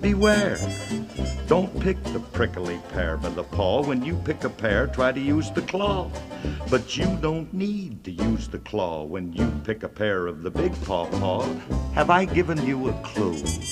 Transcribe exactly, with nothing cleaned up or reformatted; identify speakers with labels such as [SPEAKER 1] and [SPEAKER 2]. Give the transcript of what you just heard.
[SPEAKER 1] beware. Don't pick the prickly pear by the paw. When you pick a pear, try to use the claw. But you don't need to use the claw when you pick a pear of the big paw paw. Have I given you a clue?